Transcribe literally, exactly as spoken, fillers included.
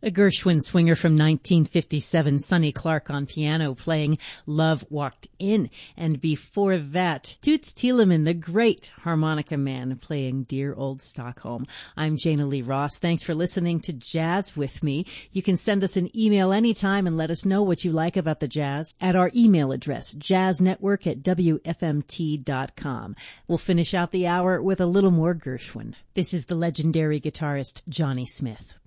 A Gershwin swinger from nineteen fifty-seven, Sonny Clark on piano playing Love Walked In. And before that, Toots Thielemans, the great harmonica man, playing Dear Old Stockholm. I'm Jana Lee Ross. Thanks for listening to Jazz with me. You can send us an email anytime and let us know what you like about the jazz at our email address, jazznetwork at w f m t dot com. We'll finish out the hour with a little more Gershwin. This is the legendary guitarist Johnny Smith.